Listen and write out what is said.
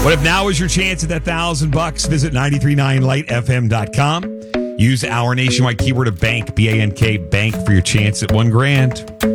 What if now is your chance at that $1,000? Visit 939lightfm.com. Use our nationwide keyword of bank, BANK, bank for your chance at $1,000.